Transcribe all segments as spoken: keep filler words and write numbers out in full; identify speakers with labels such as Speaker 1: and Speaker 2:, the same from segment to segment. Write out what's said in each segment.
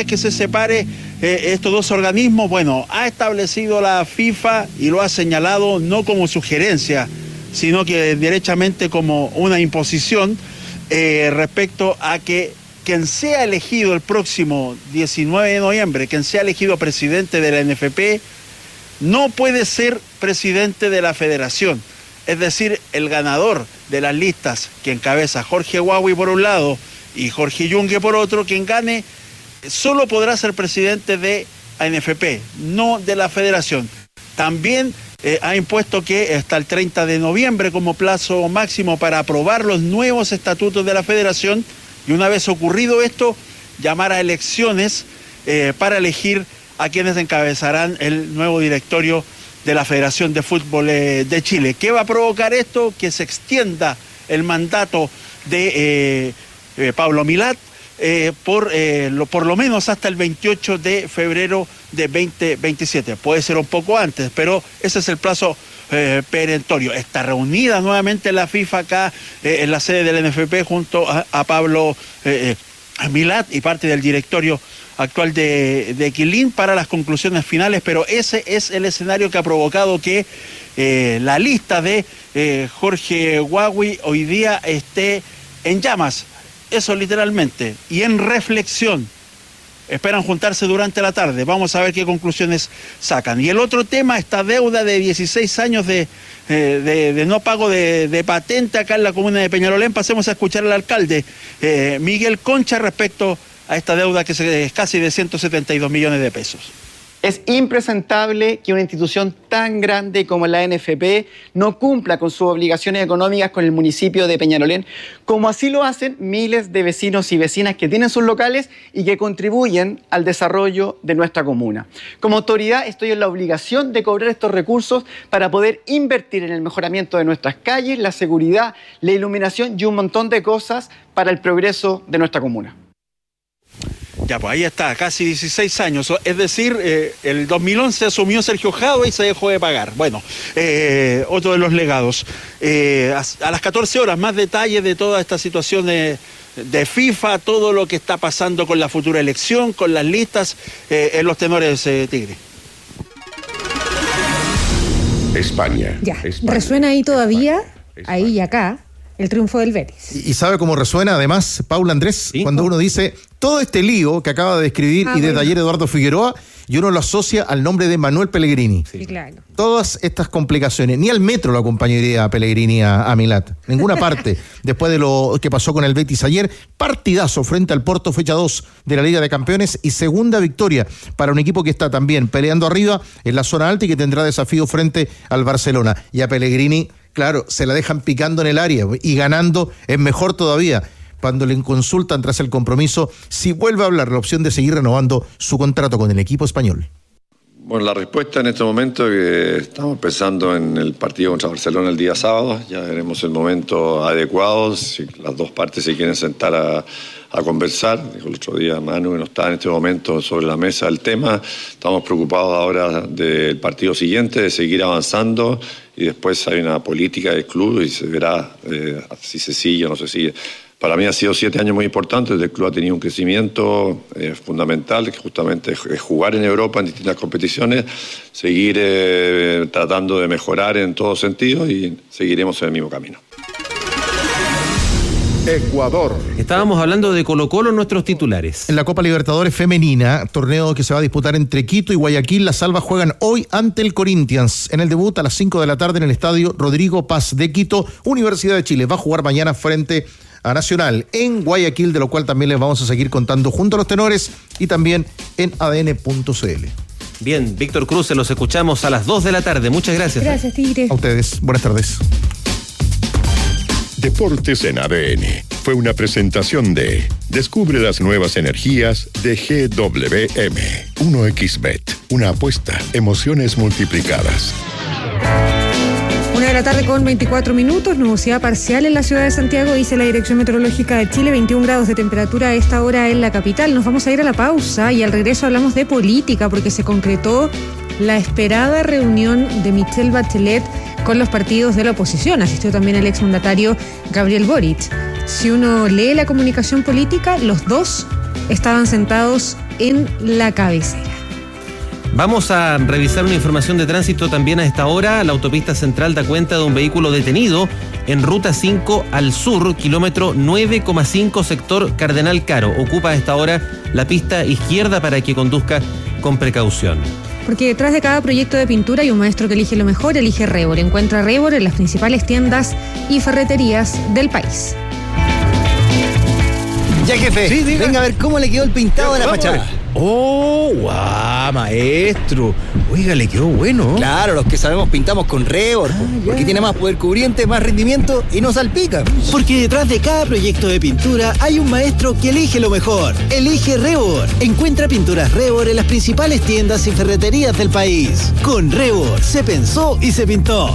Speaker 1: vez que se separe eh, estos dos organismos, bueno, ha establecido la FIFA y lo ha señalado no como sugerencia, sino que derechamente como una imposición eh, respecto a que quien sea elegido el próximo diecinueve de noviembre, quien sea elegido presidente de la N F P, no puede ser presidente de la federación. Es decir, el ganador de las listas que encabeza Jorge Huawei por un lado y Jorge Yungue por otro, quien gane, solo podrá ser presidente de la N F P, no de la federación. También eh, ha impuesto que hasta el treinta de noviembre como plazo máximo para aprobar los nuevos estatutos de la federación, y una vez ocurrido esto, llamar a elecciones eh, para elegir a quienes encabezarán el nuevo directorio de la Federación de Fútbol eh, de Chile. ¿Qué va a provocar esto? Que se extienda el mandato de eh, eh, Pablo Milat eh, por, eh, lo, por lo menos hasta el veintiocho de febrero de veinte veintisiete. Puede ser un poco antes, pero ese es el plazo eh, perentorio. Está reunida nuevamente la FIFA acá eh, en la sede del N F P junto a, a Pablo eh, a Milat y parte del directorio actual de, de Quilín para las conclusiones finales, pero ese es el escenario que ha provocado que eh, la lista de eh, Jorge Huawei hoy día esté en llamas, eso literalmente, y en reflexión. Esperan juntarse durante la tarde, vamos a ver qué conclusiones sacan. Y el otro tema, esta deuda de dieciséis años de, eh, de, de no pago de, de patente acá en la comuna de Peñalolén. Pasemos a escuchar al alcalde eh, Miguel Concha respecto a esta deuda que es casi de ciento setenta y dos millones de pesos.
Speaker 2: Es impresentable que una institución tan grande como la N F P no cumpla con sus obligaciones económicas con el municipio de Peñalolén, como así lo hacen miles de vecinos y vecinas que tienen sus locales y que contribuyen al desarrollo de nuestra comuna. Como autoridad estoy en la obligación de cobrar estos recursos para poder invertir en el mejoramiento de nuestras calles, la seguridad, la iluminación y un montón de cosas para el progreso de nuestra comuna.
Speaker 1: Ya, pues ahí está, casi dieciséis años, es decir, eh, el dos mil once asumió Sergio Jadue y se dejó de pagar. Bueno, eh, otro de los legados. Eh, a, a las catorce horas, más detalles de toda esta situación de, de FIFA, todo lo que está pasando con la futura elección, con las listas, eh, en los tenores, eh, Tigre.
Speaker 3: España.
Speaker 4: Ya,
Speaker 3: España,
Speaker 4: ¿resuena ahí todavía?
Speaker 3: España,
Speaker 4: Ahí y acá. El triunfo del Betis.
Speaker 5: Y sabe cómo resuena, además, Paula Andrés,
Speaker 1: ¿Sí?
Speaker 5: cuando uno dice todo este lío que acaba de describir
Speaker 4: Ah,
Speaker 5: y
Speaker 4: bueno.
Speaker 5: detallar Eduardo Figueroa, y uno lo asocia al nombre de Manuel Pellegrini.
Speaker 4: Sí, claro.
Speaker 5: Todas estas complicaciones, ni al metro lo acompañaría a Pellegrini a, a Milat, ninguna parte. Después de lo que pasó con el Betis ayer, partidazo frente al Porto, fecha dos de la Liga de Campeones y segunda victoria para un equipo que está también peleando arriba en la zona alta y que tendrá desafío frente al Barcelona. Y a Pellegrini, claro, se la dejan picando en el área y ganando es mejor todavía. Cuando le consultan tras el compromiso si vuelve a hablar la opción de seguir renovando su contrato con el equipo español.
Speaker 6: Bueno, la respuesta en este momento es que estamos pensando en el partido contra Barcelona el día sábado. Ya veremos el momento adecuado, si las dos partes se quieren sentar a, a conversar. Dijo el otro día Manu que no está en este momento sobre la mesa el tema. Estamos preocupados ahora del partido siguiente, de seguir avanzando, y después hay una política del club y se verá eh, si se sigue o no se sigue. Para mí ha sido siete años muy importantes, el club ha tenido un crecimiento eh, fundamental, que justamente es jugar en Europa en distintas competiciones, seguir eh, tratando de mejorar en todos sentidos y seguiremos en el mismo camino.
Speaker 3: Ecuador.
Speaker 7: Estábamos hablando de Colo-Colo en nuestros titulares.
Speaker 5: En la Copa Libertadores Femenina, torneo que se va a disputar entre Quito y Guayaquil, las Albas juegan hoy ante el Corinthians. En el debut a las cinco de la tarde en el estadio Rodrigo Paz de Quito, Universidad de Chile va a jugar mañana frente a Nacional en Guayaquil, de lo cual también les vamos a seguir contando junto a los tenores y también en A D N punto C L.
Speaker 7: Bien, Víctor Cruz, se los escuchamos a las dos de la tarde. Muchas gracias.
Speaker 4: Gracias, Tigre.
Speaker 5: A ustedes, buenas tardes.
Speaker 3: Deportes en A D N fue una presentación de Descubre las nuevas energías de G W M. uno equis bet, una apuesta, emociones multiplicadas.
Speaker 4: Una de la tarde con veinticuatro minutos, nubosidad parcial en la ciudad de Santiago, dice la Dirección Meteorológica de Chile, veintiún grados de temperatura a esta hora en la capital. Nos vamos a ir a la pausa y al regreso hablamos de política porque se concretó la esperada reunión de Michelle Bachelet con los partidos de la oposición. Asistió también el exmandatario Gabriel Boric. Si uno lee la comunicación política, los dos estaban sentados en la cabecera.
Speaker 7: Vamos a revisar una información de tránsito también a esta hora. La autopista central da cuenta de un vehículo detenido en ruta cinco al sur, kilómetro nueve coma cinco, sector Cardenal Caro. Ocupa a esta hora la pista izquierda para que conduzca con precaución.
Speaker 4: Porque detrás de cada proyecto de pintura hay un maestro que elige lo mejor, elige Rebor. Encuentra Rebor en las principales tiendas y ferreterías del país.
Speaker 8: Ya, jefe,
Speaker 9: sí,
Speaker 8: venga a ver cómo le quedó el pintado de la fachada.
Speaker 9: Oh, guau, maestro. Oiga, le quedó bueno.
Speaker 8: Claro, los que sabemos pintamos con Rebor, ah, porque tiene más poder cubriente, más rendimiento y no salpica.
Speaker 10: Porque detrás de cada proyecto de pintura hay un maestro que elige lo mejor. Elige Rebor. Encuentra pinturas Rebor en las principales tiendas y ferreterías del país. Con Rebor se pensó y se pintó.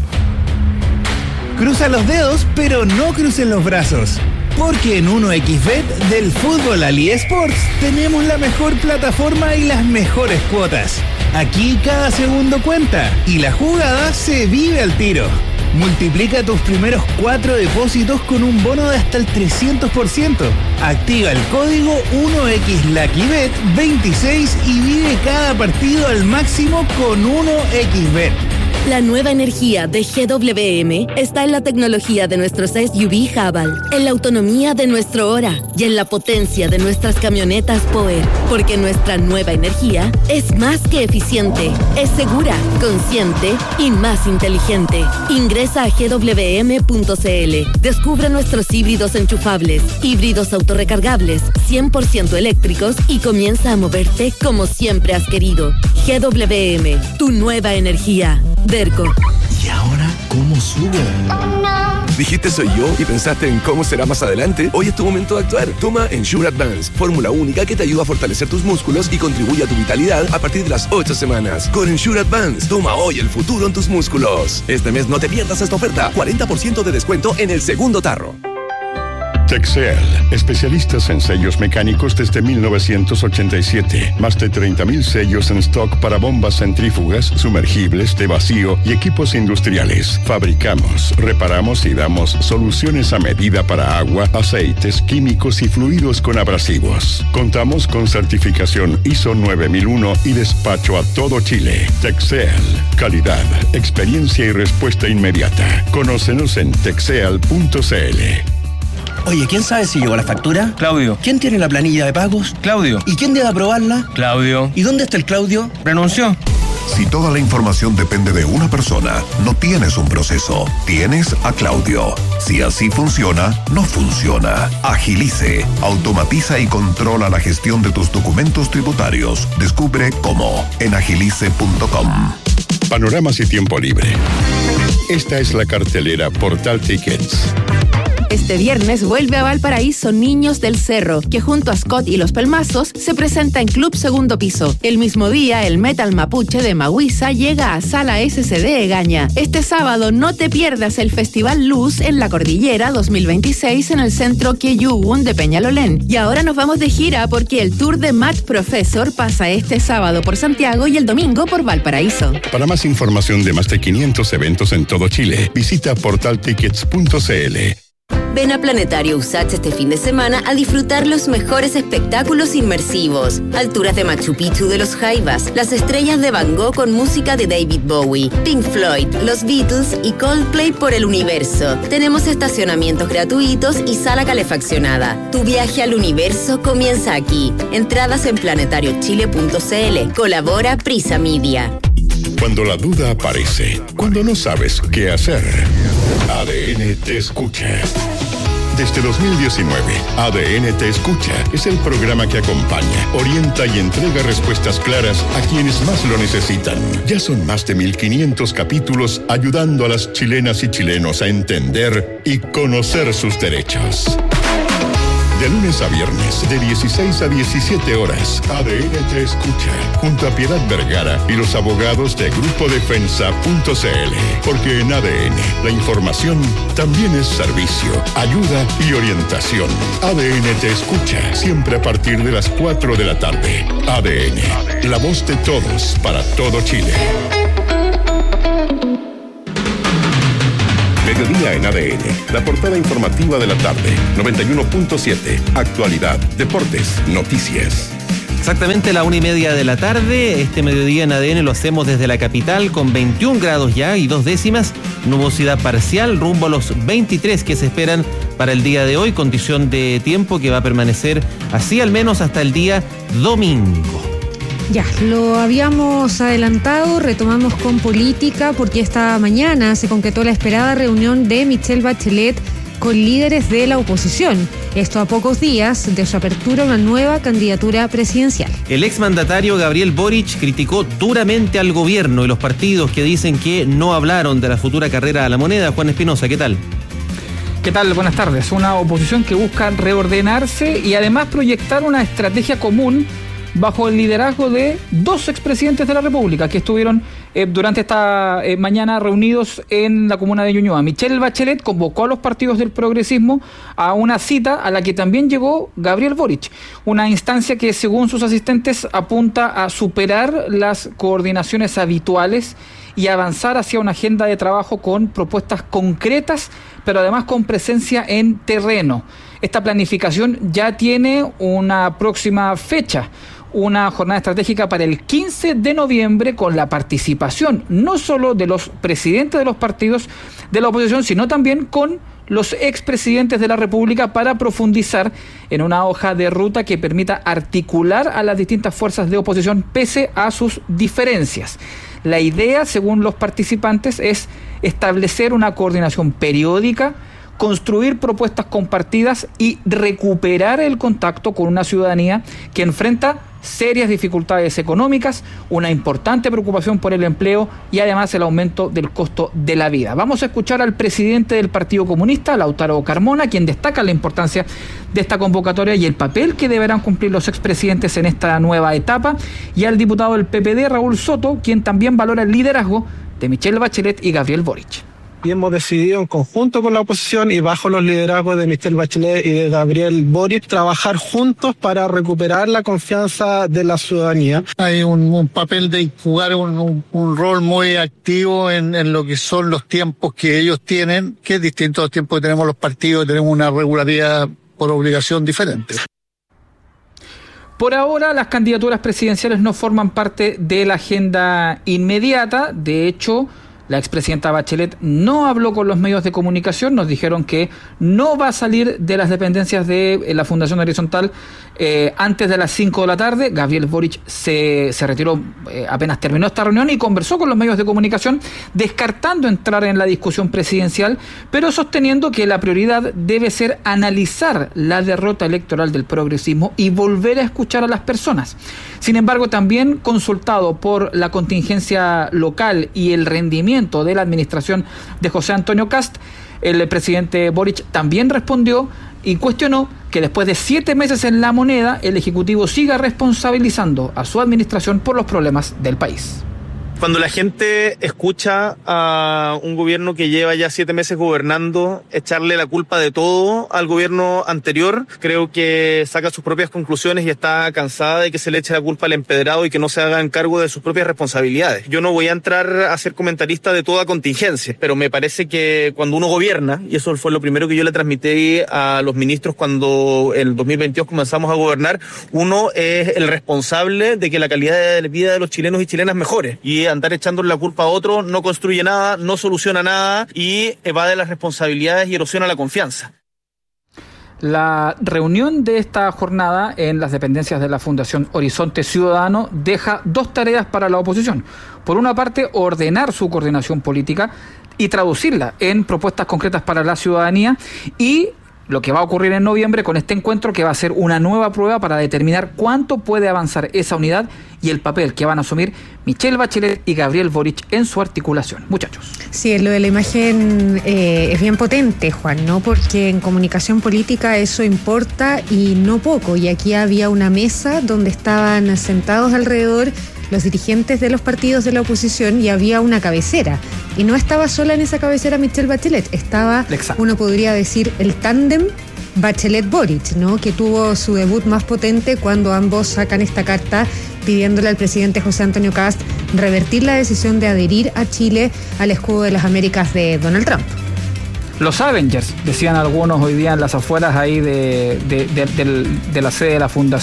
Speaker 9: Cruza los dedos, pero no crucen los brazos. Porque en uno equis bet del fútbol al eSports tenemos la mejor plataforma y las mejores cuotas. Aquí cada segundo cuenta y la jugada se vive al tiro. Multiplica tus primeros cuatro depósitos con un bono de hasta el trescientos por ciento. Activa el código uno equis lucky bet veintiséis y vive cada partido al máximo con uno equis bet.
Speaker 11: La nueva energía de G W M está en la tecnología de nuestros S U V Haval, en la autonomía de nuestro Ora y en la potencia de nuestras camionetas Power, porque nuestra nueva energía es más que eficiente, es segura, consciente y más inteligente. Ingresa a G W M punto C L, descubre nuestros híbridos enchufables, híbridos autorrecargables, cien por ciento eléctricos y comienza a moverte como siempre has querido. G W M, tu nueva energía. Derco.
Speaker 12: ¿Y ahora cómo subo? Oh, no. Dijiste soy yo y pensaste en cómo será más adelante. Hoy es tu momento de actuar. Toma Ensure Advance, fórmula única que te ayuda a fortalecer tus músculos y contribuye a tu vitalidad a partir de las ocho semanas. Con Ensure Advance, toma hoy el futuro en tus músculos. Este mes no te pierdas esta oferta. cuarenta por ciento de descuento en el segundo tarro.
Speaker 3: Texel, especialistas en sellos mecánicos desde mil novecientos ochenta y siete. Más de treinta mil sellos en stock para bombas centrífugas, sumergibles, de vacío y equipos industriales. Fabricamos, reparamos y damos soluciones a medida para agua, aceites, químicos y fluidos con abrasivos. Contamos con certificación I S O nueve mil uno y despacho a todo Chile. Texel, calidad, experiencia y respuesta inmediata. Conócenos en texel punto c l.
Speaker 13: Oye, ¿quién sabe si llegó la factura?
Speaker 14: Claudio.
Speaker 13: ¿Quién tiene la planilla de pagos?
Speaker 14: Claudio.
Speaker 13: ¿Y quién debe aprobarla?
Speaker 14: Claudio.
Speaker 13: ¿Y dónde está el Claudio?
Speaker 14: Renunció.
Speaker 15: Si toda la información depende de una persona, no tienes un proceso, tienes a Claudio. Si así funciona, no funciona. Agilice, automatiza y controla la gestión de tus documentos tributarios. Descubre cómo en agilice punto com.
Speaker 3: Panoramas y tiempo libre. Esta es la cartelera Portal Tickets.
Speaker 16: Este viernes vuelve a Valparaíso Niños del Cerro, que junto a Scott y Los Pelmazos se presenta en Club Segundo Piso. El mismo día, el metal mapuche de Mahuiza llega a Sala S C D Egaña. Este sábado no te pierdas el Festival Luz en la Cordillera dos mil veintiséis en el Centro Queyugun de Peñalolén. Y ahora nos vamos de gira porque el tour de Matt Professor pasa este sábado por Santiago y el domingo por Valparaíso.
Speaker 3: Para más información de más de quinientos eventos en todo Chile, visita portal tickets punto c l.
Speaker 17: Ven a Planetario Usach este fin de semana a disfrutar los mejores espectáculos inmersivos. Alturas de Machu Picchu de los Jaivas, las estrellas de Van Gogh con música de David Bowie, Pink Floyd, los Beatles y Coldplay por el universo. Tenemos estacionamientos gratuitos y sala calefaccionada. Tu viaje al universo comienza aquí. Entradas en planetario chile punto c l. Colabora Prisa Media.
Speaker 3: Cuando la duda aparece, cuando no sabes qué hacer, A D N te escucha. Desde dos mil diecinueve, A D N Te Escucha es el programa que acompaña, orienta y entrega respuestas claras a quienes más lo necesitan. Ya son más de mil quinientos capítulos ayudando a las chilenas y chilenos a entender y conocer sus derechos. De lunes a viernes, de dieciséis a diecisiete horas, A D N Te Escucha, junto a Piedad Vergara y los abogados de grupo defensa punto c l. Porque en A D N, la información también es servicio, ayuda y orientación. A D N Te Escucha, siempre a partir de las cuatro de la tarde. A D N, la voz de todos para todo Chile. Mediodía en A D N, la portada informativa de la tarde, noventa y uno punto siete, actualidad, deportes, noticias.
Speaker 7: Exactamente la una y media de la tarde. Este mediodía en A D N lo hacemos desde la capital con veintiún grados ya y dos décimas. Nubosidad parcial rumbo a los veintitrés que se esperan para el día de hoy. Condición de tiempo que va a permanecer así al menos hasta el día domingo.
Speaker 4: Ya, lo habíamos adelantado, retomamos con política porque esta mañana se concretó la esperada reunión de Michelle Bachelet con líderes de la oposición. Esto a pocos días de su apertura a una nueva candidatura presidencial.
Speaker 7: El exmandatario Gabriel Boric criticó duramente al gobierno y los partidos que dicen que no hablaron de la futura carrera a la moneda. Juan Espinosa, ¿qué tal?
Speaker 14: ¿Qué tal? Buenas tardes. Una oposición que busca reordenarse y además proyectar una estrategia común bajo el liderazgo de dos expresidentes de la República que estuvieron eh, durante esta eh, mañana reunidos en la comuna de Ñuñoa. Michelle Bachelet convocó a los partidos del progresismo a una cita a la que también llegó Gabriel Boric, una instancia que según sus asistentes apunta a superar las coordinaciones habituales y avanzar hacia una agenda de trabajo con propuestas concretas, pero además con presencia en terreno. Esta planificación ya tiene una próxima fecha, una jornada estratégica para el quince de noviembre con la participación no solo de los presidentes de los partidos de la oposición, sino también con los expresidentes de la República para profundizar en una hoja de ruta que permita articular a las distintas fuerzas de oposición pese a sus diferencias. La idea, según los participantes, es establecer una coordinación periódica, construir propuestas compartidas y recuperar el contacto con una ciudadanía que enfrenta serias dificultades económicas, una importante preocupación por el empleo y además el aumento del costo de la vida. Vamos a escuchar al presidente del Partido Comunista, Lautaro Carmona, quien destaca la importancia de esta convocatoria y el papel que deberán cumplir los expresidentes en esta nueva etapa, y al diputado del P P D, Raúl Soto, quien también valora el liderazgo de Michelle Bachelet y Gabriel Boric.
Speaker 18: Y hemos decidido en conjunto con la oposición y bajo los liderazgos de Michelle Bachelet y de Gabriel Boric trabajar juntos para recuperar la confianza de la ciudadanía.
Speaker 19: Hay un, un papel de jugar un, un, un rol muy activo en, en lo que son los tiempos que ellos tienen, que es distinto a los tiempos que tenemos los partidos, tenemos una regularidad por obligación diferente.
Speaker 14: Por ahora, las candidaturas presidenciales no forman parte de la agenda inmediata. De hecho, la expresidenta Bachelet no habló con los medios de comunicación, nos dijeron que no va a salir de las dependencias de la Fundación Horizontal eh, antes de las cinco de la tarde. Gabriel Boric se, se retiró eh, apenas terminó esta reunión y conversó con los medios de comunicación, descartando entrar en la discusión presidencial, pero sosteniendo que la prioridad debe ser analizar la derrota electoral del progresismo y volver a escuchar a las personas. Sin embargo, también consultado por la contingencia local y el rendimiento de la administración de José Antonio Kast, el presidente Boric también respondió y cuestionó que después de siete meses en la moneda, el Ejecutivo siga responsabilizando a su administración por los problemas del país.
Speaker 20: Cuando la gente escucha a un gobierno que lleva ya siete meses gobernando echarle la culpa de todo al gobierno anterior, creo que saca sus propias conclusiones y está cansada de que se le eche la culpa al empedrado y que no se hagan cargo de sus propias responsabilidades. Yo no voy a entrar a ser comentarista de toda contingencia, pero me parece que cuando uno gobierna, y eso fue lo primero que yo le transmití a los ministros cuando en el dos mil veintidós comenzamos a gobernar, uno es el responsable de que la calidad de vida de los chilenos y chilenas mejore. Y andar echándole la culpa a otro no construye nada, no soluciona nada y evade las responsabilidades y erosiona la confianza.
Speaker 14: La reunión de esta jornada en las dependencias de la Fundación Horizonte Ciudadano deja dos tareas para la oposición. Por una parte, ordenar su coordinación política y traducirla en propuestas concretas para la ciudadanía, y lo que va a ocurrir en noviembre con este encuentro, que va a ser una nueva prueba para determinar cuánto puede avanzar esa unidad y el papel que van a asumir Michelle Bachelet y Gabriel Boric en su articulación. Muchachos.
Speaker 4: Sí, lo de la imagen eh, es bien potente, Juan, ¿no? Porque en comunicación política eso importa y no poco. Y aquí había una mesa donde estaban sentados alrededor los dirigentes de los partidos de la oposición y había una cabecera. Y no estaba sola en esa cabecera Michelle Bachelet, estaba, Exacto. uno podría decir, el tándem Bachelet-Boric, ¿no? Que tuvo su debut más potente cuando ambos sacan esta carta pidiéndole al presidente José Antonio Kast revertir la decisión de adherir a Chile al escudo de las Américas de Donald Trump.
Speaker 14: Los Avengers, decían algunos hoy día en las afueras ahí de, de, de, de, de la sede de la fundación.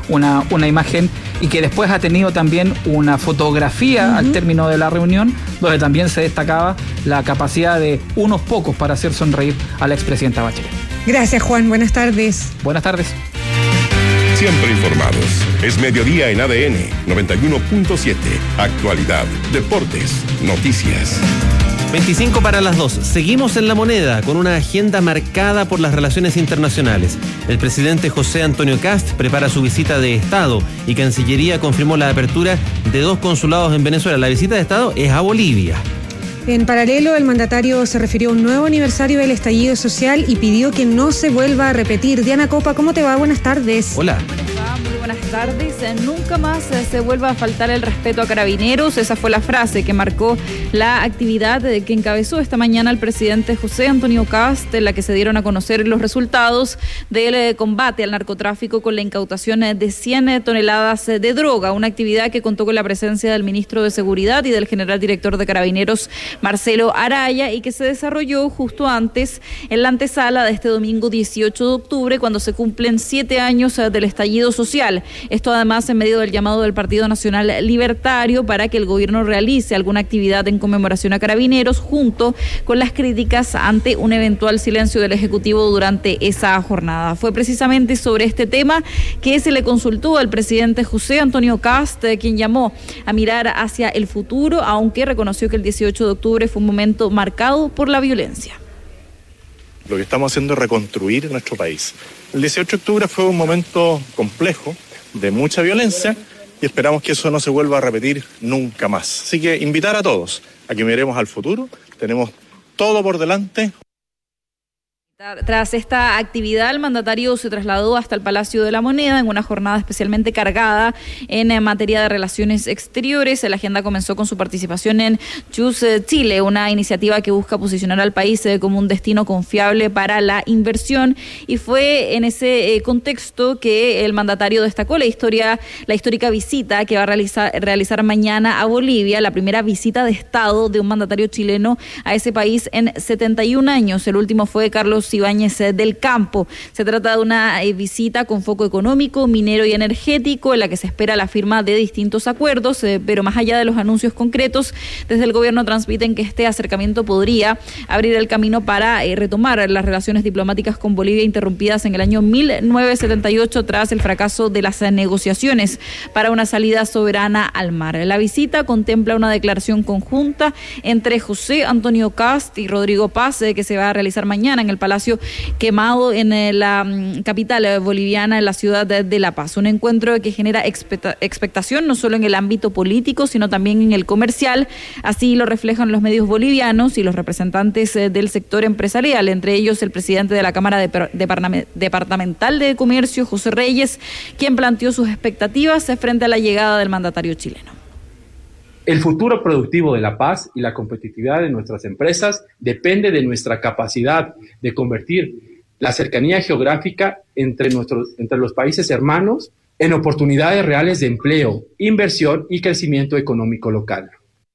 Speaker 14: una, una imagen y que después ha tenido también una fotografía uh-huh. al término de la reunión, donde también se destacaba la capacidad de unos pocos para hacer sonreír a la expresidenta Bachelet.
Speaker 4: Gracias, Juan. Buenas tardes.
Speaker 14: Buenas tardes.
Speaker 3: Siempre informados. Es mediodía en A D N noventa y uno punto siete. Actualidad, deportes, noticias.
Speaker 7: veinticinco para las dos. Seguimos en La Moneda con una agenda marcada por las relaciones internacionales. El presidente José Antonio Kast prepara su visita de Estado y Cancillería confirmó la apertura de dos consulados en Venezuela. La visita de Estado es a Bolivia.
Speaker 4: En paralelo, el mandatario se refirió a un nuevo aniversario del estallido social y pidió que no se vuelva a repetir. Diana Copa, ¿cómo te va? Buenas tardes.
Speaker 7: Hola.
Speaker 21: Muy buenas tardes. Nunca más se vuelva a faltar el respeto a carabineros. Esa fue la frase que marcó la actividad que encabezó esta mañana el presidente José Antonio Kast, en la que se dieron a conocer los resultados del combate al narcotráfico con la incautación de cien toneladas de droga. Una actividad que contó con la presencia del ministro de Seguridad y del general director de Carabineros, Marcelo Araya, y que se desarrolló justo antes en la antesala de este domingo dieciocho de octubre, cuando se cumplen siete años del estallido social. Esto además en medio del llamado del Partido Nacional Libertario para que el gobierno realice alguna actividad en conmemoración a Carabineros, junto con las críticas ante un eventual silencio del Ejecutivo durante esa jornada. Fue precisamente sobre este tema que se le consultó al presidente José Antonio Kast, quien llamó a mirar hacia el futuro, aunque reconoció que el dieciocho de octubre fue un momento marcado por la violencia.
Speaker 22: Lo que estamos haciendo es reconstruir nuestro país. El dieciocho de octubre fue un momento complejo, de mucha violencia, y esperamos que eso no se vuelva a repetir nunca más. Así que invitar a todos a que miremos al futuro. Tenemos todo por delante.
Speaker 21: Tras esta actividad, el mandatario se trasladó hasta el Palacio de la Moneda en una jornada especialmente cargada en materia de relaciones exteriores. La agenda comenzó con su participación en Choose Chile, una iniciativa que busca posicionar al país como un destino confiable para la inversión, y fue en ese contexto que el mandatario destacó la historia, la histórica visita que va a realizar, realizar mañana a Bolivia, la primera visita de Estado de un mandatario chileno a ese país en setenta y un años. El último fue Carlos Ibáñez del Campo. Se trata de una eh, visita con foco económico, minero y energético, en la que se espera la firma de distintos acuerdos, eh, pero más allá de los anuncios concretos, desde el gobierno transmiten que este acercamiento podría abrir el camino para eh, retomar las relaciones diplomáticas con Bolivia interrumpidas en el año mil novecientos setenta y ocho tras el fracaso de las negociaciones para una salida soberana al mar. La visita contempla una declaración conjunta entre José Antonio Kast y Rodrigo Paz, eh, que se va a realizar mañana en el Palacio Quemado en la capital boliviana, en la ciudad de La Paz. Un encuentro que genera expectación no solo en el ámbito político, sino también en el comercial. Así lo reflejan los medios bolivianos y los representantes del sector empresarial, entre ellos el presidente de la Cámara Departamental de Comercio, José Reyes, quien planteó sus expectativas frente a la llegada del mandatario chileno.
Speaker 23: El futuro productivo de La Paz y la competitividad de nuestras empresas depende de nuestra capacidad de convertir la cercanía geográfica entre, nuestros, entre los países hermanos en oportunidades reales de empleo, inversión y crecimiento económico local.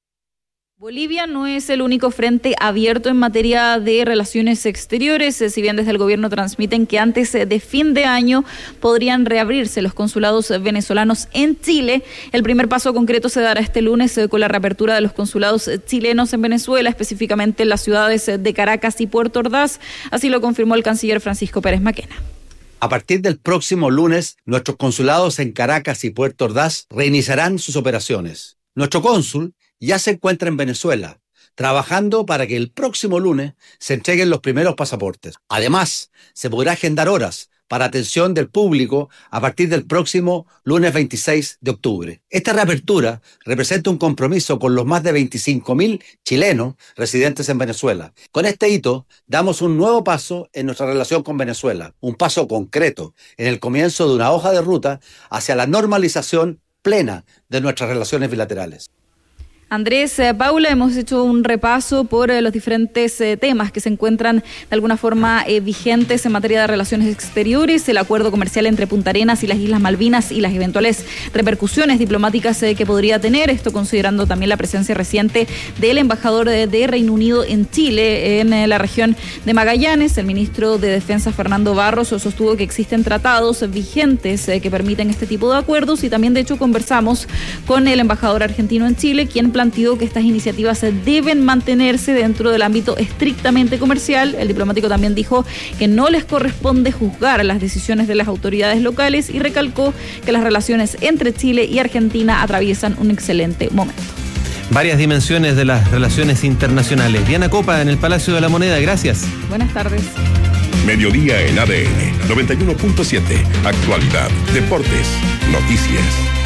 Speaker 21: Bolivia no es el único frente abierto en materia de relaciones exteriores, si bien desde el gobierno transmiten que antes de fin de año podrían reabrirse los consulados venezolanos en Chile. El primer paso concreto se dará este lunes con la reapertura de los consulados chilenos en Venezuela, específicamente en las ciudades de Caracas y Puerto Ordaz. Así lo confirmó el canciller Francisco Pérez Maquena.
Speaker 24: A partir del próximo lunes, nuestros consulados en Caracas y Puerto Ordaz reiniciarán sus operaciones. Nuestro cónsul ya se encuentra en Venezuela, trabajando para que el próximo lunes se entreguen los primeros pasaportes. Además, se podrá agendar horas para atención del público a partir del próximo lunes veintiséis de octubre. Esta reapertura representa un compromiso con los más de veinticinco mil chilenos residentes en Venezuela. Con este hito, damos un nuevo paso en nuestra relación con Venezuela, un paso concreto en el comienzo de una hoja de ruta hacia la normalización plena de nuestras relaciones bilaterales.
Speaker 21: Andrés, eh, Paula, hemos hecho un repaso por eh, los diferentes eh, temas que se encuentran de alguna forma eh, vigentes en materia de relaciones exteriores, el acuerdo comercial entre Punta Arenas y las Islas Malvinas y las eventuales repercusiones diplomáticas eh, que podría tener, esto considerando también la presencia reciente del embajador de, de Reino Unido en Chile, en eh, la región de Magallanes. El ministro de Defensa, Fernando Barros, sostuvo que existen tratados vigentes eh, que permiten este tipo de acuerdos, y también de hecho conversamos con el embajador argentino en Chile, quien planteó que estas iniciativas deben mantenerse dentro del ámbito estrictamente comercial. El diplomático también dijo que no les corresponde juzgar las decisiones de las autoridades locales y recalcó que las relaciones entre Chile y Argentina atraviesan un excelente momento.
Speaker 7: Varias dimensiones de las relaciones internacionales. Diana Copa en el Palacio de la Moneda, gracias.
Speaker 21: Buenas tardes.
Speaker 3: Mediodía en A D N noventa y uno punto siete. Actualidad, deportes, noticias.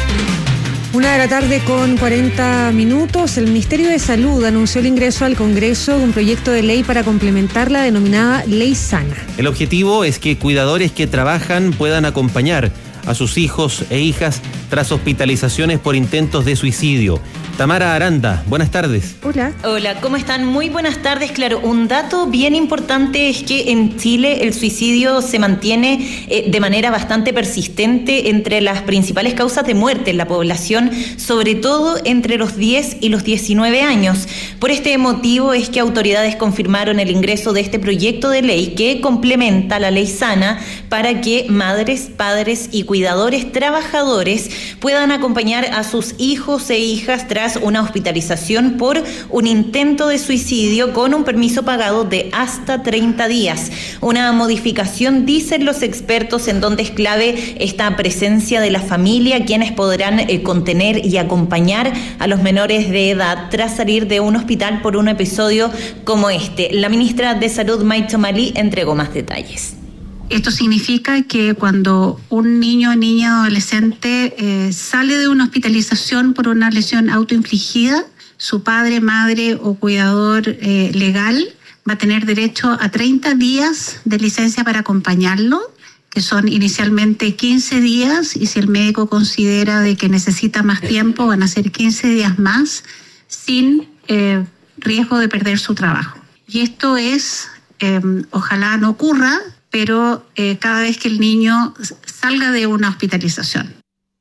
Speaker 4: Una de la tarde con cuarenta minutos, el Ministerio de Salud anunció el ingreso al Congreso de un proyecto de ley para complementar la denominada Ley Sana.
Speaker 7: El objetivo es que cuidadores que trabajan puedan acompañar a sus hijos e hijas tras hospitalizaciones por intentos de suicidio. Tamara Aranda, buenas tardes.
Speaker 4: Hola.
Speaker 1: Hola, ¿cómo están? Muy buenas tardes. Claro, un dato bien importante es que en Chile el suicidio se mantiene eh, de manera bastante persistente entre las principales causas de muerte en la población, sobre todo entre los diez y los diecinueve años. Por este motivo es que autoridades confirmaron el ingreso de este proyecto de ley que complementa la Ley Sana para que madres, padres y cuidadores trabajadores puedan acompañar a sus hijos e hijas tras una hospitalización por un intento de suicidio con un permiso pagado de hasta treinta días. Una modificación, dicen los expertos, en donde es clave esta presencia de la familia, quienes podrán eh, contener y acompañar a los menores de edad tras salir de un hospital por un episodio como este. La ministra de Salud, Maite Malí, entregó más detalles.
Speaker 2: Esto significa que cuando un niño, niña, adolescente eh, sale de una hospitalización por una lesión autoinfligida, su padre, madre o cuidador eh, legal va a tener derecho a treinta días de licencia para acompañarlo, que son inicialmente quince días, y si el médico considera de que necesita más tiempo, van a ser quince días más, sin eh, riesgo de perder su trabajo. Y esto es, eh, ojalá no ocurra, pero eh, cada vez que el niño salga de una hospitalización.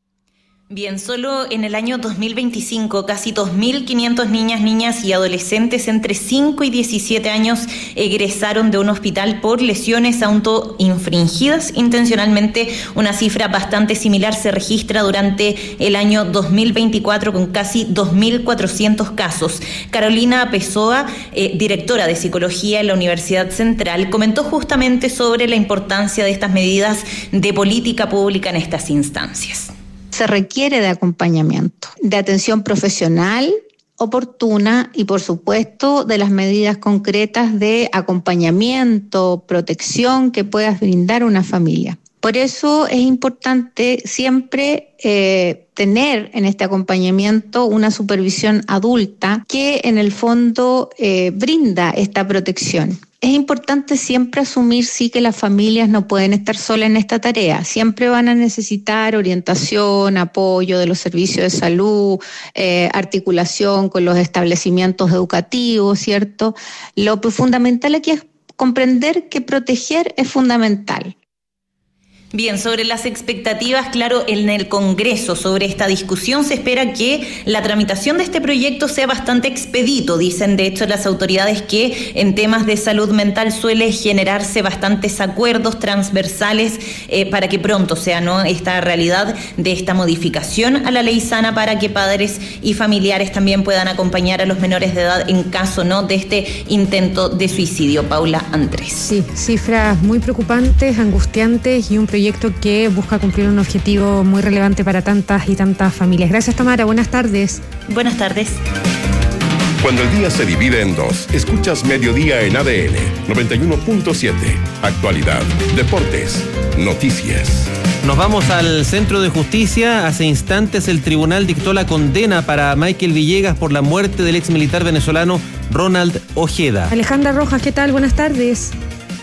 Speaker 1: Bien, solo en el año dos mil veinticinco, casi dos mil quinientas niñas, niñas y adolescentes entre cinco y diecisiete años egresaron de un hospital por lesiones autoinfringidas intencionalmente. Una cifra bastante similar se registra durante el año dos mil veinticuatro con casi dos mil cuatrocientos casos. Carolina Pessoa, eh, directora de Psicología en la Universidad Central, comentó justamente sobre la importancia de estas medidas de política pública en estas instancias.
Speaker 5: Se requiere de acompañamiento, de atención profesional oportuna y, por supuesto, de las medidas concretas de acompañamiento, protección que pueda brindar una familia. Por eso es importante siempre eh, tener en este acompañamiento una supervisión adulta que en el fondo eh, brinda esta protección. Es importante siempre asumir, sí, que las familias no pueden estar solas en esta tarea. Siempre van a necesitar orientación, apoyo de los servicios de salud, eh, articulación con los establecimientos educativos, ¿cierto? Lo fundamental aquí es comprender que proteger es fundamental.
Speaker 1: Bien, sobre las expectativas, claro, en el Congreso sobre esta discusión se espera que la tramitación de este proyecto sea bastante expedito. Dicen, de hecho, las autoridades que en temas de salud mental suele generarse bastantes acuerdos transversales eh, para que pronto sea, ¿no?, esta realidad de esta modificación a la Ley Sana para que padres y familiares también puedan acompañar a los menores de edad en caso, ¿no?, de este intento de suicidio. Paula Andrés.
Speaker 4: Sí, cifras muy preocupantes, angustiantes y un proyecto proyecto que busca cumplir un objetivo muy relevante para tantas y tantas familias. Gracias, Tamara. Buenas tardes.
Speaker 1: Buenas tardes.
Speaker 3: Cuando el día se divide en dos, escuchas Mediodía en A D N noventa y uno punto siete. Actualidad, deportes, noticias.
Speaker 7: Nos vamos al Centro de Justicia. Hace instantes el tribunal dictó la condena para Michael Villegas por la muerte del ex militar venezolano Ronald Ojeda.
Speaker 4: Alejandra Rojas, ¿qué tal? Buenas tardes.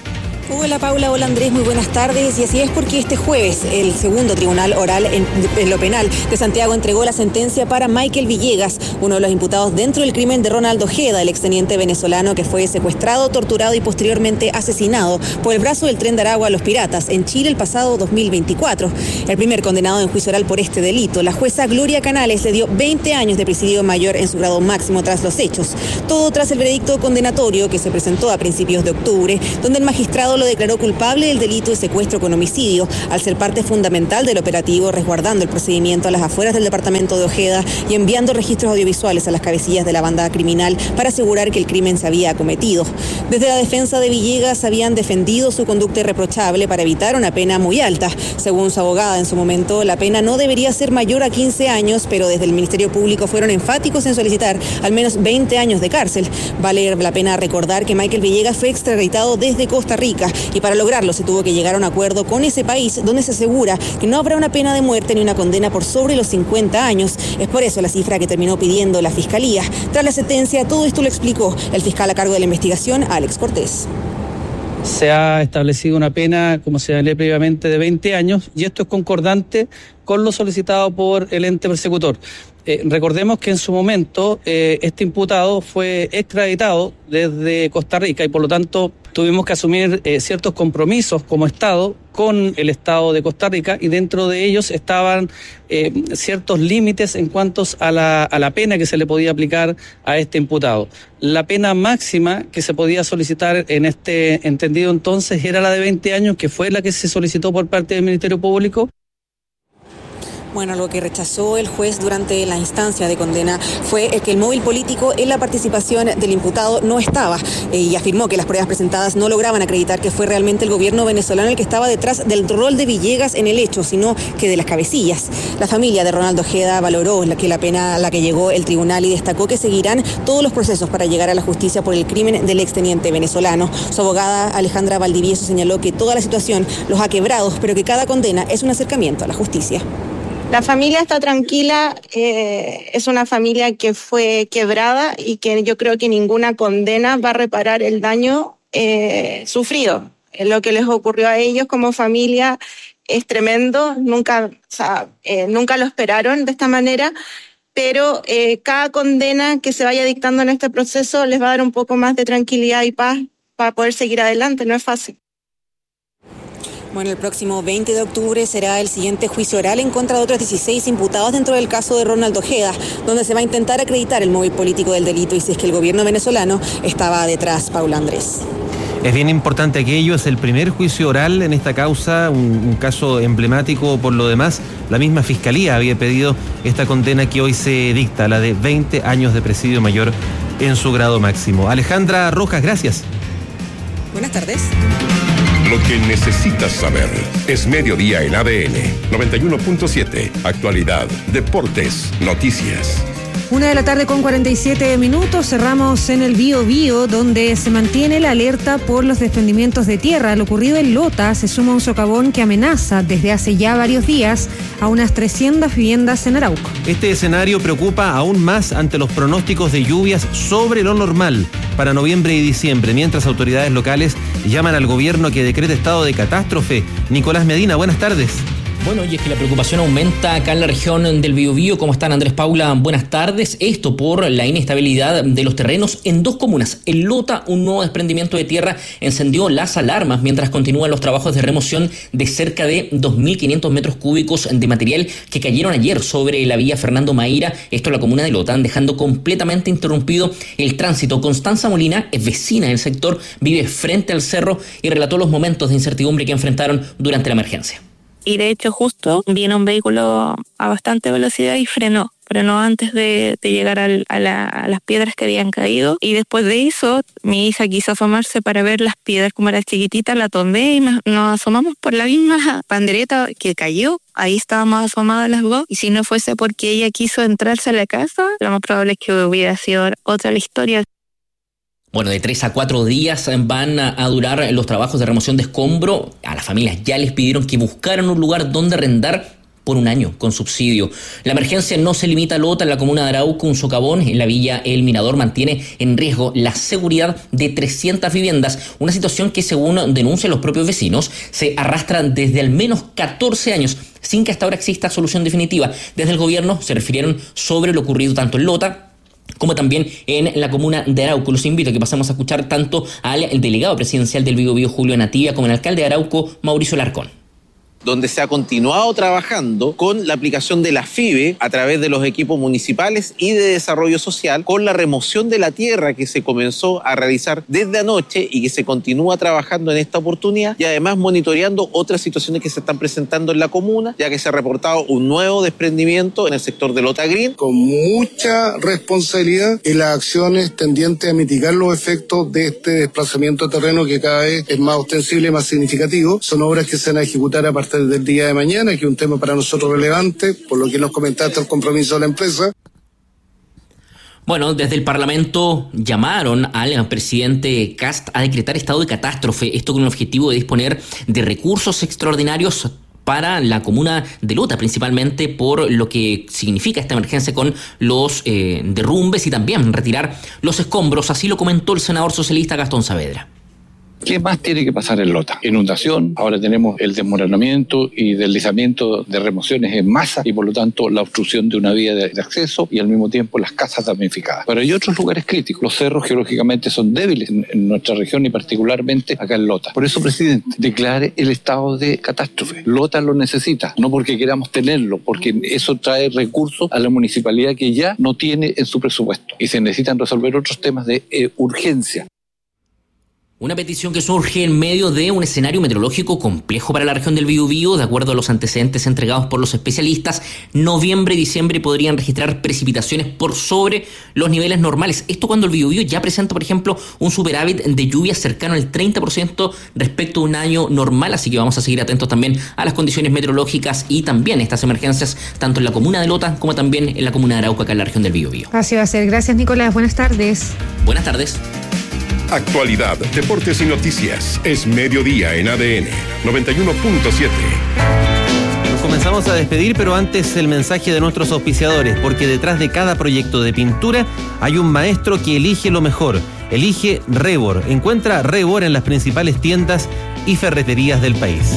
Speaker 6: Hola Paula, hola Andrés, muy buenas tardes. Y así es porque este jueves el segundo tribunal oral en, en lo penal de Santiago entregó la sentencia para Michael Villegas, uno de los imputados dentro del crimen de Ronald Ojeda, el exteniente venezolano que fue secuestrado, torturado y posteriormente asesinado por el brazo del Tren de Aragua a los Piratas en Chile el pasado dos mil veinticuatro. El primer condenado en juicio oral por este delito, la jueza Gloria Canales, le dio veinte años de presidio mayor en su grado máximo tras los hechos. Todo tras el veredicto condenatorio que se presentó a principios de octubre, donde el magistrado lo declaró culpable del delito de secuestro con homicidio, al ser parte fundamental del operativo, resguardando el procedimiento a las afueras del departamento de Ojeda y enviando registros audiovisuales a las cabecillas de la banda criminal para asegurar que el crimen se había cometido. Desde la defensa de Villegas habían defendido su conducta irreprochable para evitar una pena muy alta. Según su abogada en su momento, la pena no debería ser mayor a quince años, pero desde el Ministerio Público fueron enfáticos en solicitar al menos veinte años de cárcel. Vale la pena recordar que Michael Villegas fue extraditado desde Costa Rica y para lograrlo se tuvo que llegar a un acuerdo con ese país donde se asegura que no habrá una pena de muerte ni una condena por sobre los cincuenta años. Es por eso la cifra que terminó pidiendo la Fiscalía. Tras la sentencia, todo esto lo explicó el fiscal a cargo de la investigación, Alex Cortés.
Speaker 8: Se ha establecido una pena, como señalé previamente, de veinte años y esto es concordante con lo solicitado por el ente persecutor. Eh, recordemos que en su momento eh, este imputado fue extraditado desde Costa Rica y por lo tanto tuvimos que asumir eh, ciertos compromisos como Estado con el Estado de Costa Rica y dentro de ellos estaban eh, ciertos límites en cuanto a la, a la pena que se le podía aplicar a este imputado. La pena máxima que se podía solicitar en este entendido entonces era la de veinte años, que fue la que se solicitó por parte del Ministerio Público.
Speaker 6: Bueno, lo que rechazó el juez durante la instancia de condena fue el que el móvil político en la participación del imputado no estaba eh, y afirmó que las pruebas presentadas no lograban acreditar que fue realmente el gobierno venezolano el que estaba detrás del rol de Villegas en el hecho, sino que de las cabecillas. La familia de Ronald Ojeda valoró la que la pena a la que llegó el tribunal y destacó que seguirán todos los procesos para llegar a la justicia por el crimen del exteniente venezolano. Su abogada Alejandra Valdivieso señaló que toda la situación los ha quebrado, pero que cada condena es un acercamiento a la justicia.
Speaker 9: La familia está tranquila, eh, es una familia que fue quebrada y que yo creo que ninguna condena va a reparar el daño eh, sufrido. Lo que les ocurrió a ellos como familia es tremendo, nunca, o sea, eh, nunca lo esperaron de esta manera, pero eh, cada condena que se vaya dictando en este proceso les va a dar un poco más de tranquilidad y paz para poder seguir adelante, no es fácil.
Speaker 6: Bueno, el próximo veinte de octubre será el siguiente juicio oral en contra de otros dieciséis imputados dentro del caso de Ronald Ojeda, donde se va a intentar acreditar el móvil político del delito y si es que el gobierno venezolano estaba detrás, Paula Andrés.
Speaker 7: Es bien importante aquello, es el primer juicio oral en esta causa, un, un caso emblemático por lo demás. La misma Fiscalía había pedido esta condena que hoy se dicta, la de veinte años de presidio mayor en su grado máximo. Alejandra Rojas, gracias.
Speaker 6: Buenas tardes.
Speaker 3: Lo que necesitas saber es Mediodía en A D N noventa y uno punto siete. Actualidad, deportes, noticias.
Speaker 4: Una de la tarde con cuarenta y siete minutos, cerramos en el Bío Bío, donde se mantiene la alerta por los desprendimientos de tierra. Lo ocurrido en Lota se suma un socavón que amenaza desde hace ya varios días a unas trescientas viviendas en Arauco.
Speaker 7: Este escenario preocupa aún más ante los pronósticos de lluvias sobre lo normal para noviembre y diciembre, mientras autoridades locales llaman al gobierno a que decrete estado de catástrofe. Nicolás Medina, buenas tardes.
Speaker 10: Bueno, y es que la preocupación aumenta acá en la región del Biobío. ¿Cómo están, Andrés, Paula? Buenas tardes. Esto por la inestabilidad de los terrenos en dos comunas. En Lota, un nuevo desprendimiento de tierra encendió las alarmas mientras continúan los trabajos de remoción de cerca de dos mil quinientos metros cúbicos de material que cayeron ayer sobre la vía Fernando Maíra, esto en la comuna de Lota, dejando completamente interrumpido el tránsito. Constanza Molina es vecina del sector, vive frente al cerro y relató los momentos de incertidumbre que enfrentaron durante la emergencia.
Speaker 25: Y de hecho justo vino un vehículo a bastante velocidad y frenó, frenó antes de, de llegar al, a, la, a las piedras que habían caído. Y después de eso, mi hija quiso asomarse para ver las piedras, como era chiquitita, la tomé y me, nos asomamos por la misma pandereta que cayó. Ahí estábamos asomadas las dos. Y si no fuese porque ella quiso entrarse a la casa, lo más probable es que hubiera sido otra la historia.
Speaker 10: Bueno, de tres a cuatro días van a durar los trabajos de remoción de escombro. A las familias ya les pidieron que buscaran un lugar donde arrendar por un año con subsidio. La emergencia no se limita a Lota. En la comuna de Arauco, un socavón en la villa El Mirador mantiene en riesgo la seguridad de trescientas viviendas, una situación que, según denuncian los propios vecinos, se arrastra desde al menos catorce años sin que hasta ahora exista solución definitiva. Desde el gobierno se refirieron sobre lo ocurrido tanto en Lota como también en la comuna de Arauco. Los invito a que pasemos a escuchar tanto al delegado presidencial del Biobío, Julio Nativia, como al alcalde de Arauco, Mauricio Larcón,
Speaker 11: donde se ha continuado trabajando con la aplicación de la F I B E a través de los equipos municipales y de desarrollo social, con la remoción de la tierra que se comenzó a realizar desde anoche y que se continúa trabajando en esta oportunidad, y además monitoreando otras situaciones que se están presentando en la comuna, ya que se ha reportado un nuevo desprendimiento en el sector de Lota Green.
Speaker 12: Con mucha responsabilidad en las acciones tendientes a mitigar los efectos de este desplazamiento de terreno que cada vez es más ostensible y más significativo. Son obras que se van a ejecutar a partir del día de mañana, que es un tema para nosotros relevante, por lo que nos comentaste el compromiso de la empresa.
Speaker 10: Bueno, desde el Parlamento llamaron al presidente Kast a decretar estado de catástrofe, esto con el objetivo de disponer de recursos extraordinarios para la comuna de Lota, principalmente por lo que significa esta emergencia con los eh, derrumbes y también retirar los escombros. Así lo comentó el senador socialista Gastón Saavedra.
Speaker 13: ¿Qué más tiene que pasar en Lota? Inundación, ahora tenemos el desmoronamiento y deslizamiento de remociones en masa y por lo tanto la obstrucción de una vía de acceso y al mismo tiempo las casas damnificadas. Pero hay otros lugares críticos. Los cerros geológicamente son débiles en, en nuestra región y particularmente acá en Lota. Por eso, presidente, declare el estado de catástrofe. Lota lo necesita, no porque queramos tenerlo, porque eso trae recursos a la municipalidad que ya no tiene en su presupuesto y se necesitan resolver otros temas de eh, urgencia.
Speaker 10: Una petición que surge en medio de un escenario meteorológico complejo para la región del Biobío. De acuerdo a los antecedentes entregados por los especialistas, noviembre y diciembre podrían registrar precipitaciones por sobre los niveles normales. Esto cuando el Biobío ya presenta, por ejemplo, un superávit de lluvias cercano al treinta por ciento respecto a un año normal. Así que vamos a seguir atentos también a las condiciones meteorológicas y también estas emergencias, tanto en la comuna de Lota como también en la comuna de Arauco, acá en la región del Biobío.
Speaker 4: Así va a ser. Gracias, Nicolás. Buenas tardes.
Speaker 10: Buenas tardes.
Speaker 3: Actualidad, deportes y noticias. Es mediodía en A D N noventa y uno punto siete.
Speaker 7: Nos comenzamos a despedir, pero antes el mensaje de nuestros auspiciadores, porque detrás de cada proyecto de pintura hay un maestro que elige lo mejor. Elige Rebor. Encuentra Rebor en las principales tiendas y ferreterías del país.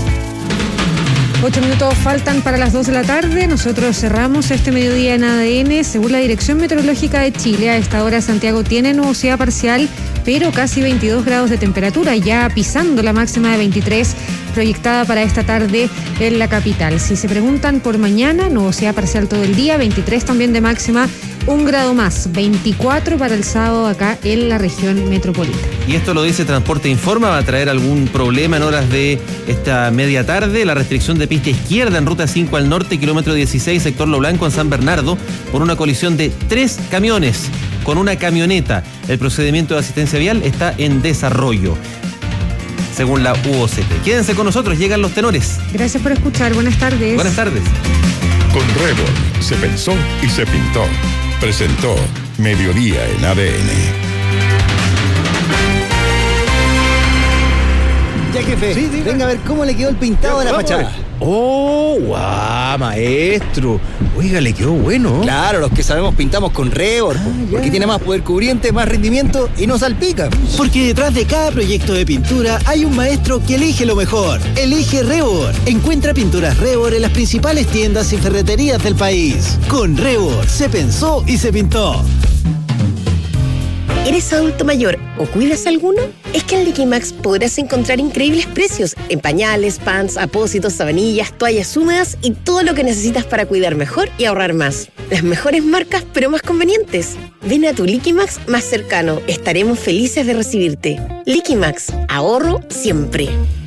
Speaker 4: Ocho minutos faltan para las dos de la tarde. Nosotros cerramos este mediodía en A D N. Según la Dirección Meteorológica de Chile, a esta hora Santiago tiene nubosidad parcial, pero casi veintidós grados de temperatura, ya pisando la máxima de veintitrés proyectada para esta tarde en la capital. Si se preguntan por mañana, nubosidad parcial todo el día, veintitrés también de máxima, un grado más, veinticuatro para el sábado acá en la región metropolitana.
Speaker 7: Y esto lo dice Transporte Informa, va a traer algún problema en horas de esta media tarde. La restricción de pista izquierda en ruta cinco al norte, kilómetro dieciséis, sector Lo Blanco en San Bernardo, por una colisión de tres camiones con una camioneta. El procedimiento de asistencia vial está en desarrollo, según la U O C T. Quédense con nosotros, llegan los tenores.
Speaker 4: Gracias por escuchar, buenas tardes.
Speaker 7: Buenas tardes.
Speaker 3: Con Rebor se pensó y se pintó. Presentó Mediodía en A D N.
Speaker 15: Ya, jefe, sí, sí, venga a ver cómo le quedó el pintado de la fachada.
Speaker 16: Oh, guau, maestro. Oiga, le quedó bueno.
Speaker 15: Claro, los que sabemos pintamos con Rebor, ah, porque tiene más poder cubriente, más rendimiento y no salpica.
Speaker 16: Porque detrás de cada proyecto de pintura hay un maestro que elige lo mejor. Elige Rebor. Encuentra pinturas Rebor en las principales tiendas y ferreterías del país. Con Rebor se pensó y se pintó.
Speaker 26: ¿Eres adulto mayor o cuidas a alguno? Es que en Liquimax podrás encontrar increíbles precios en pañales, pants, apósitos, sabanillas, toallas húmedas y todo lo que necesitas para cuidar mejor y ahorrar más. Las mejores marcas, pero más convenientes. Ven a tu Liquimax más cercano. Estaremos felices de recibirte. Liquimax, ahorro siempre.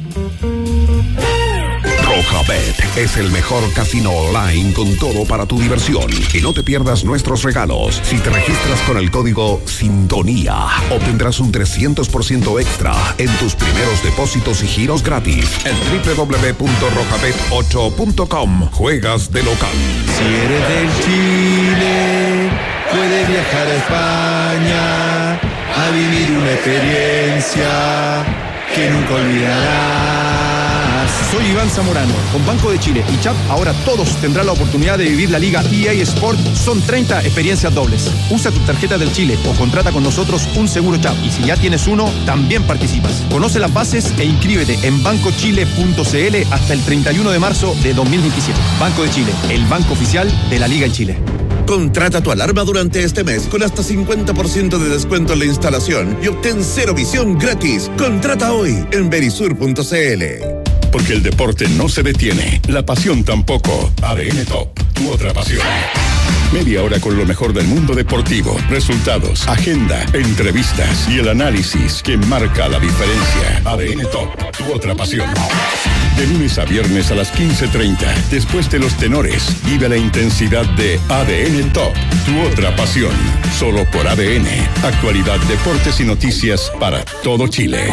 Speaker 27: Rojabet es el mejor casino online con todo para tu diversión. Y no te pierdas nuestros regalos. Si te registras con el código SINTONÍA, obtendrás un trescientos por ciento extra en tus primeros depósitos y giros gratis en doble u doble u doble u punto rojabet ocho punto com. Juegas de local.
Speaker 16: Si eres del Chile, puedes viajar a España a vivir una experiencia que nunca olvidarás.
Speaker 14: Soy Iván Zamorano. Con Banco de Chile y Chap, ahora todos tendrán la oportunidad de vivir la Liga E A Sport. Son treinta experiencias dobles. Usa tu tarjeta del Chile o contrata con nosotros un seguro Chap. Y si ya tienes uno, también participas. Conoce las bases e inscríbete en banco chile punto c l hasta el treinta y uno de marzo de dos mil veintisiete. Banco de Chile, el banco oficial de la Liga en Chile.
Speaker 17: Contrata tu alarma durante este mes con hasta cincuenta por ciento de descuento en la instalación y obtén cero visión gratis. Contrata hoy en verisur punto c l.
Speaker 3: Porque el deporte no se detiene, la pasión tampoco. A D N Top, tu otra pasión. Media hora con lo mejor del mundo deportivo, resultados, agenda, entrevistas y el análisis que marca la diferencia. A D N Top, tu otra pasión. De lunes a viernes a las quince treinta, después de los tenores, vive la intensidad de A D N Top, tu otra pasión. Solo por A D N, actualidad, deportes y noticias para todo Chile.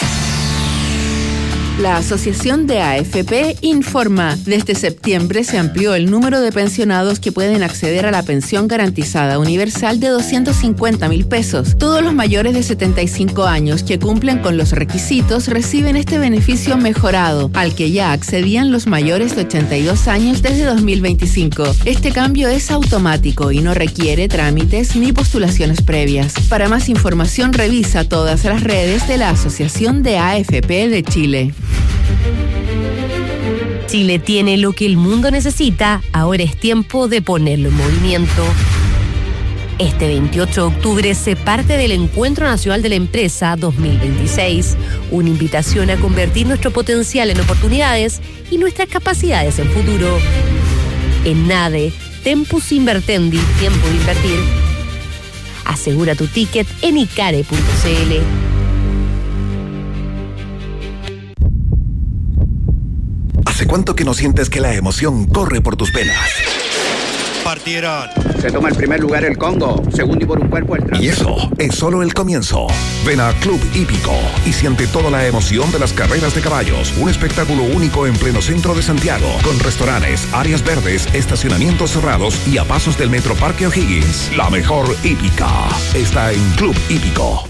Speaker 18: La Asociación de A F P informa, desde septiembre se amplió el número de pensionados que pueden acceder a la pensión garantizada universal de doscientos cincuenta mil pesos. Todos los mayores de setenta y cinco años que cumplen con los requisitos reciben este beneficio mejorado, al que ya accedían los mayores de ochenta y dos años desde dos mil veinticinco. Este cambio es automático y no requiere trámites ni postulaciones previas. Para más información revisa todas las redes de la Asociación de A F P de Chile.
Speaker 19: Chile tiene lo que el mundo necesita, ahora es tiempo de ponerlo en movimiento. Este veintiocho de octubre se parte del Encuentro Nacional de la Empresa dos mil veintiséis, una invitación a convertir nuestro potencial en oportunidades y nuestras capacidades en futuro. En NADE, Tempus Invertendi, tiempo de invertir. Asegura tu ticket en icare punto c l.
Speaker 27: ¿Hace cuánto que no sientes que la emoción corre por tus venas?
Speaker 20: Partieron. Se toma el primer lugar el Congo, segundo y por un cuerpo el Trans.
Speaker 27: Y eso es solo el comienzo. Ven a Club Hípico y siente toda la emoción de las carreras de caballos. Un espectáculo único en pleno centro de Santiago, con restaurantes, áreas verdes, estacionamientos cerrados y a pasos del Metro Parque O'Higgins. La mejor hípica está en Club Hípico.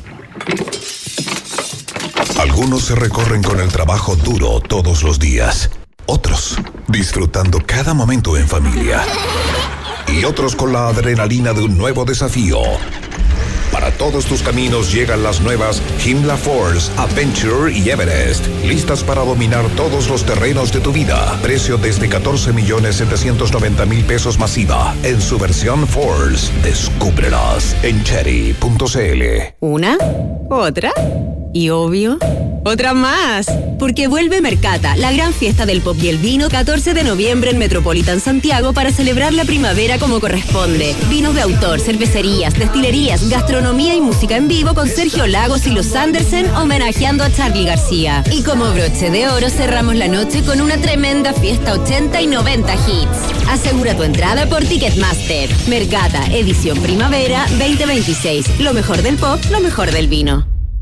Speaker 27: Algunos se recorren con el trabajo duro todos los días. Otros disfrutando cada momento en familia. Y otros con la adrenalina de un nuevo desafío. Para todos tus caminos llegan las nuevas Himla Force, Adventure y Everest. Listas para dominar todos los terrenos de tu vida. Precio desde catorce millones setecientos noventa mil pesos masiva. En su versión Force. Descúbrelas en cherry punto c l.
Speaker 22: ¿Una? ¿Otra? Y obvio, otra más, porque vuelve Mercata, la gran fiesta del pop y el vino, catorce de noviembre en Metropolitan Santiago para celebrar la primavera como corresponde. Vinos de autor, cervecerías, destilerías, gastronomía y música en vivo con Sergio Lagos y los Andersen homenajeando a Charly García. Y como broche de oro cerramos la noche con una tremenda fiesta ochenta y noventa hits. Asegura tu entrada por Ticketmaster. Mercata, edición primavera veinte veintiséis. Lo mejor del pop, lo mejor del vino.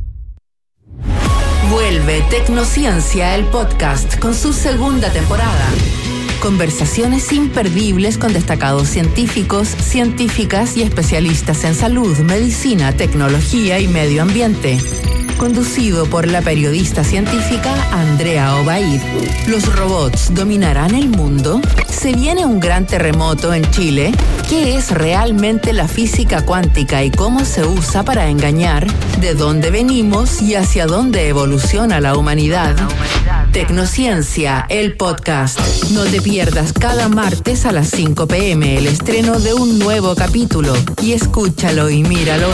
Speaker 18: Vuelve Tecnociencia, el podcast, con su segunda temporada. Conversaciones imperdibles con destacados científicos, científicas y especialistas en salud, medicina, tecnología y medio ambiente. Conducido por la periodista científica Andrea Obaid. ¿Los robots dominarán el mundo? ¿Se viene un gran terremoto en Chile? ¿Qué es realmente la física cuántica y cómo se usa para engañar? ¿De dónde venimos y hacia dónde evoluciona la humanidad? Tecnociencia, el podcast. No te pierdas cada martes a las cinco p m el estreno de un nuevo capítulo y escúchalo y míralo